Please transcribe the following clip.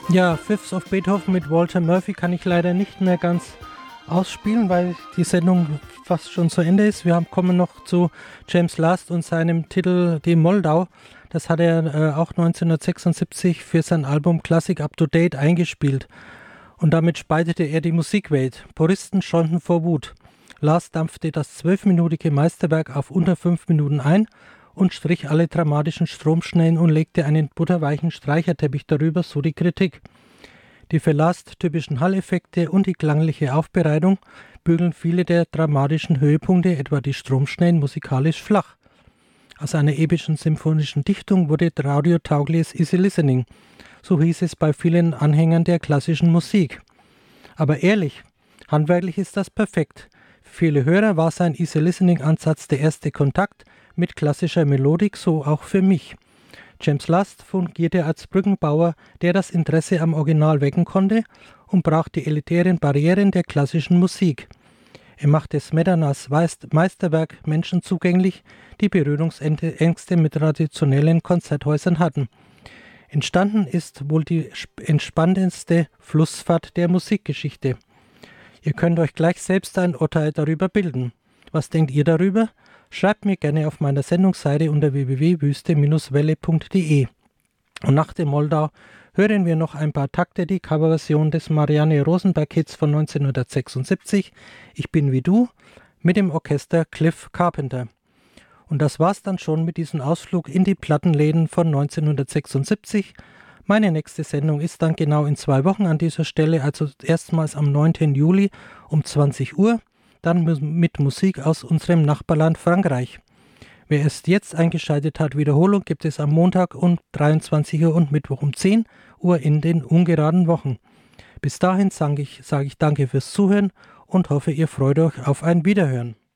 Ja, Fifths of Beethoven mit Walter Murphy kann ich leider nicht mehr ganz ausspielen, weil die Sendung fast schon zu Ende ist. Kommen noch zu James Last und seinem Titel Die Moldau. Das hat er auch 1976 für sein Album Classic Up to Date eingespielt. Und damit speitete er die Musikwelt. Puristen schäumten vor Wut. Last dampfte das 12-minütige Meisterwerk auf unter 5 Minuten ein und strich alle dramatischen Stromschnellen und legte einen butterweichen Streicherteppich darüber, so die Kritik. Die für Last typischen Halleffekte und die klangliche Aufbereitung bügeln viele der dramatischen Höhepunkte, etwa die Stromschnellen, musikalisch flach. Aus einer epischen symphonischen Dichtung wurde radiotaugliches Easy Listening, so hieß es bei vielen Anhängern der klassischen Musik. Aber ehrlich, handwerklich ist das perfekt. Für viele Hörer war sein Easy Listening Ansatz der erste Kontakt mit klassischer Melodik, so auch für mich. James Last fungierte als Brückenbauer, der das Interesse am Original wecken konnte und brach die elitären Barrieren der klassischen Musik. Er machte Smetanas Meisterwerk Menschen zugänglich, die Berührungsängste mit traditionellen Konzerthäusern hatten. Entstanden ist wohl die entspannendste Flussfahrt der Musikgeschichte. Ihr könnt euch gleich selbst ein Urteil darüber bilden. Was denkt ihr darüber? Schreibt mir gerne auf meiner Sendungsseite unter www.wüste-welle.de. Und nach dem Moldau hören wir noch ein paar Takte, die Coverversion des Marianne Rosenberg-Hits von 1976, Ich bin wie du, mit dem Orchester Cliff Carpenter. Und das war's dann schon mit diesem Ausflug in die Plattenläden von 1976. Meine nächste Sendung ist dann genau in 2 Wochen an dieser Stelle, also erstmals am 9. Juli um 20 Uhr. Dann mit Musik aus unserem Nachbarland Frankreich. Wer erst jetzt eingeschaltet hat, Wiederholung gibt es am Montag um 23 Uhr und Mittwoch um 10 Uhr in den ungeraden Wochen. Bis dahin sage ich danke fürs Zuhören und hoffe, ihr freut euch auf ein Wiederhören.